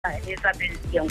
esa tensión.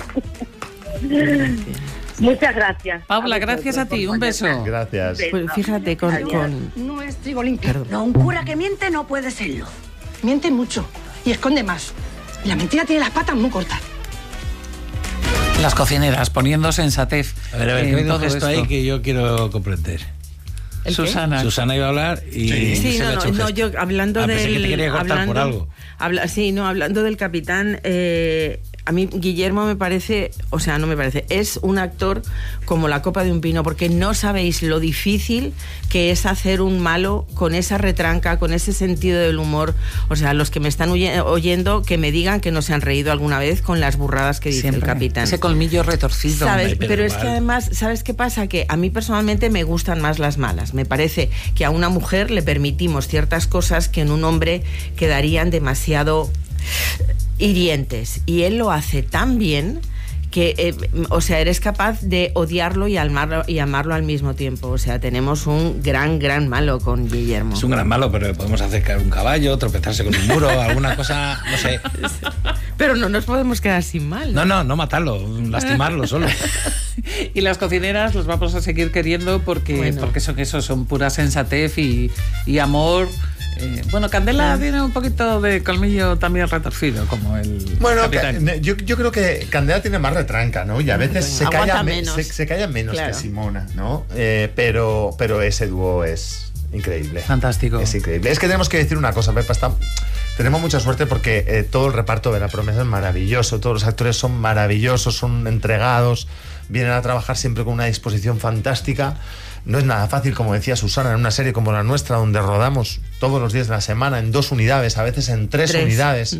Muchas gracias. Paula, gracias a ti, un beso. Gracias. Pues fíjate, No es trigo limpio. Perdón. No, un cura que miente no puede serlo. Miente mucho y esconde más. Y la mentira tiene las patas muy cortas. Las cocineras poniendo sensatez. A ver, en que hay un todo gesto esto. ahí que yo quiero comprender. Susana. Susana iba a hablar y Sí, se le ha hecho un no, gesto. yo hablando Pensé que te quería cortar por algo. Hablando del capitán, a mí Guillermo me parece, es un actor como la copa de un pino, porque no sabéis lo difícil que es hacer un malo con esa retranca, con ese sentido del humor. O sea, los que me están oyendo, que me digan que no se han reído alguna vez con las burradas que dice Siempre. el capitán. Ese colmillo retorcido. ¿Sabes? Hombre, Pero es igual. que además, ¿sabes qué pasa? Que a mí personalmente me gustan más las malas. Me parece que a una mujer le permitimos ciertas cosas que en un hombre quedarían demasiado hirientes. Y él lo hace tan bien que, eres capaz de odiarlo y amarlo al mismo tiempo. O sea, tenemos un gran malo con Guillermo. Es un gran malo, pero podemos hacer caer un caballo, tropezarse con un muro, alguna cosa, no sé. Pero no nos podemos quedar sin mal. No matarlo, lastimarlo solo. Y las cocineras los vamos a seguir queriendo porque son pura sensatez y amor. Candela tiene un poquito de colmillo también retorcido, como el capitán. Yo creo que Candela tiene más retranca, ¿no? Y a veces se calla menos claro. que Simona, ¿no? Pero ese dúo es increíble. Fantástico. Es increíble. Es que tenemos que decir una cosa, Pepa, tenemos mucha suerte porque todo el reparto de La Promesa es maravilloso, todos los actores son maravillosos, son entregados, vienen a trabajar siempre con una disposición fantástica. No es nada fácil, como decía Susana, en una serie como la nuestra, donde rodamos todos los días de la semana en 2 unidades, a veces en 3 unidades,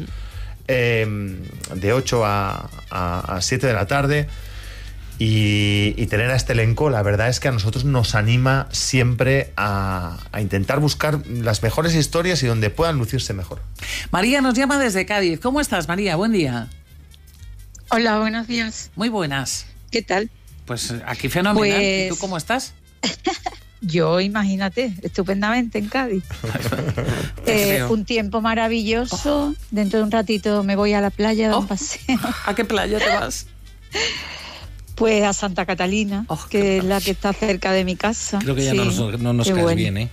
de 8 a 7 de la tarde, y tener a este elenco, la verdad es que a nosotros nos anima siempre a intentar buscar las mejores historias y donde puedan lucirse mejor. María nos llama desde Cádiz. ¿Cómo estás, María? Buen día. Hola, buenos días. Muy buenas. ¿Qué tal? Pues aquí fenomenal. Pues... ¿Y tú cómo estás? Yo, imagínate, estupendamente en Cádiz. Un tiempo maravilloso. Dentro de un ratito me voy a la playa a dar un paseo. ¿A qué playa te vas? Pues a Santa Catalina, que es la que está cerca de mi casa. Creo que ya no nos caes bien, ¿eh?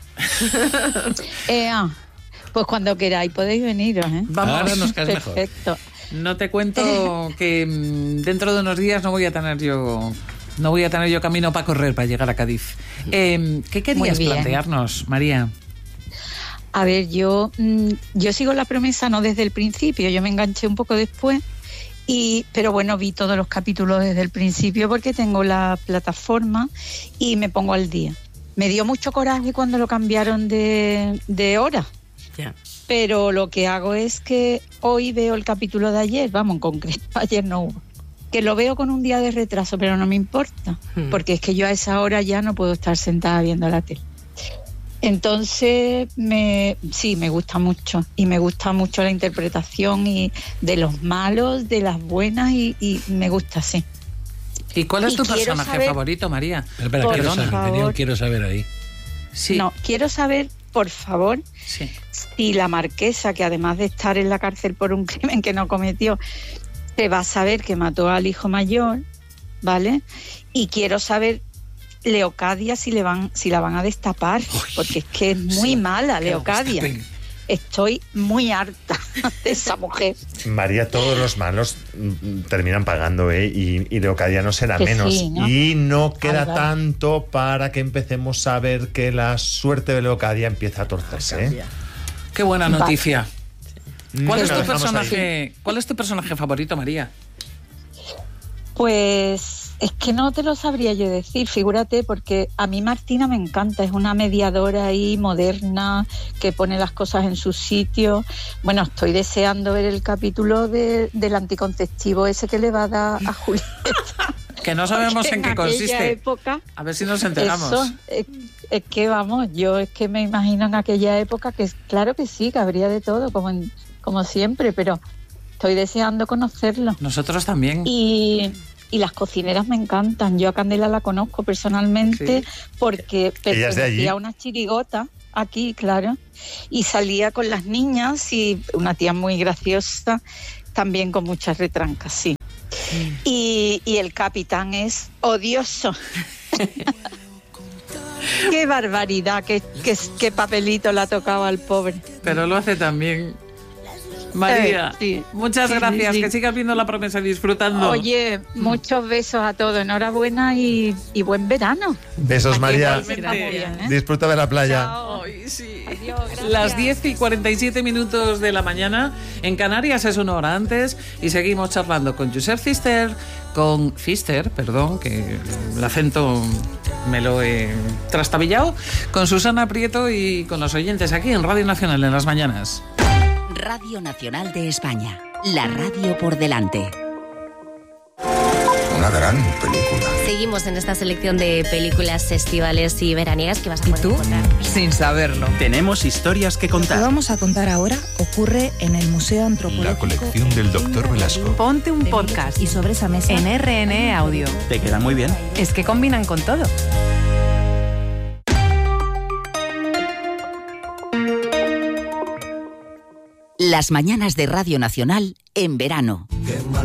Pues cuando queráis podéis veniros, ¿eh? Vamos. Ahora nos caes mejor. Perfecto. No te cuento que dentro de unos días no voy a tener yo camino para correr para llegar a Cádiz. ¿Qué querías plantearnos, María? A ver, yo sigo La Promesa no desde el principio, yo me enganché un poco después, pero bueno, vi todos los capítulos desde el principio porque tengo la plataforma y me pongo al día. Me dio mucho coraje cuando lo cambiaron de hora. Ya. Pero lo que hago es que hoy veo el capítulo de ayer, en concreto, ayer no hubo. Que lo veo con un día de retraso, pero no me importa, porque es que yo a esa hora ya no puedo estar sentada viendo la tele. Entonces, me gusta mucho, y me gusta mucho la interpretación y de los malos, de las buenas, y me gusta, sí. ¿Y cuál es tu personaje favorito, María? Espera, quiero saber ahí. Sí. No, quiero saber, por favor, si la marquesa, que además de estar en la cárcel por un crimen que no cometió, se va a saber que mató al hijo mayor, ¿vale? Y quiero saber Leocadia si la van a destapar, porque es que es muy mala Leocadia. Estoy muy harta de esa mujer. María, todos los malos terminan pagando, y Leocadia no será menos. Sí, ¿no? Y no queda tanto para que empecemos a ver que la suerte de Leocadia empieza a torcerse. Qué buena noticia. ¿Cuál es tu personaje favorito, María? Pues es que no te lo sabría yo decir, figúrate, porque a mí Martina me encanta, es una mediadora ahí moderna que pone las cosas en su sitio. Bueno, estoy deseando ver el capítulo del anticonceptivo ese que le va a dar a Julieta. Que no sabemos en qué consiste. Época, a ver si nos enteramos. Eso, es que yo es que me imagino en aquella época que claro que sí, que habría de todo, como siempre, pero estoy deseando conocerlo. Nosotros también. Y las cocineras me encantan. Yo a Candela la conozco personalmente, porque pertenecía a una chirigota aquí, claro, y salía con las niñas, y una tía muy graciosa. también con muchas retrancas, sí. Y el capitán es odioso. Qué barbaridad, qué papelito le ha tocado al pobre. Pero lo hace también. María, sí. muchas gracias, que sigas viendo La Promesa y disfrutando. Oye, muchos besos a todos, enhorabuena y buen verano. Besos, María. Bien, ¿eh? Disfruta de la playa. Ay, sí. Adiós, gracias. Las 10:47 de la mañana. En Canarias es una hora antes y seguimos charlando con Josep Pfister, que el acento me lo he trastabillado, con Susana Prieto y con los oyentes aquí en Radio Nacional en las mañanas. Radio Nacional de España, la radio por delante. Una gran película. Seguimos en esta selección de películas estivales y veraniegas que vas a poder encontrar. Sin saberlo. Tenemos historias que contar. Lo que vamos a contar ahora ocurre en el Museo Antropológico. La colección del Dr. Velasco. Ponte un podcast. Y sobre esa mesa en RNE Audio. Te queda muy bien. Es que combinan con todo. Las mañanas de Radio Nacional en verano.